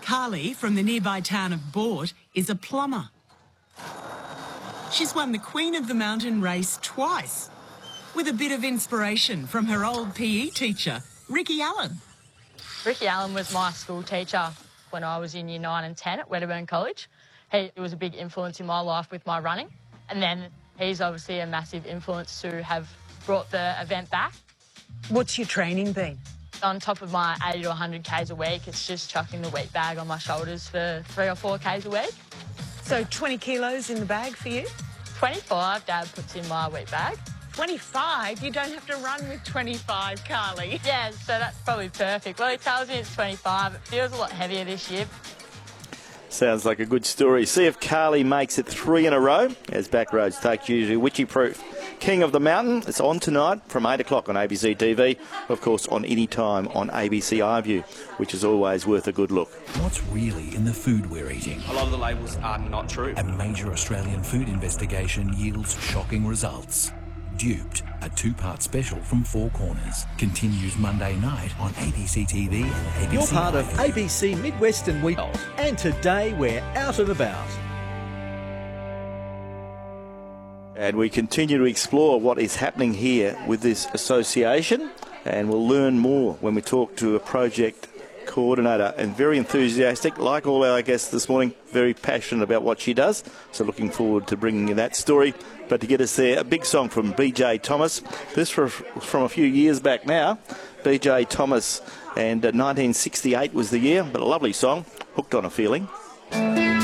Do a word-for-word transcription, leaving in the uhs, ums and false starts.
Carly from the nearby town of Boort is a plumber. She's won the Queen of the Mountain race twice, with a bit of inspiration from her old P E teacher, Ricky Allen. Ricky Allen was my school teacher when I was in year nine and ten at Wedderburn College. He was a big influence in my life with my running, and then he's obviously a massive influence to have brought the event back. What's your training been? On top of my eighty to one hundred kays a week, it's just chucking the wheat bag on my shoulders for three or four kays a week. So twenty kilos in the bag for you? twenty-five Dad puts in my wheat bag. twenty-five? You don't have to run with twenty-five, Carly. Yeah, so that's probably perfect. Well, he tells me it's twenty-five. It feels a lot heavier this year. Sounds like a good story. See if Carly makes it three in a row as Backroads takes you to Witchy Proof. King of the Mountain, it's on tonight from eight o'clock on A B C T V. Of course, on any time on A B C iView, which is always worth a good look. What's really in the food we're eating? A lot of the labels are not true. A major Australian food investigation yields shocking results. Duped, a two-part special from Four Corners, continues Monday night on A B C T V and A B C. You're part of A B C Midwest and Week, and today we're out and about. And we continue to explore what is happening here with this association, and we'll learn more when we talk to a project coordinator, and very enthusiastic, like all our guests this morning, very passionate about what she does. So looking forward to bringing you that story. But to get us there, a big song from B J Thomas. This was from a few years back now. B J Thomas, and uh, nineteen sixty-eight was the year, but a lovely song, Hooked on a Feeling.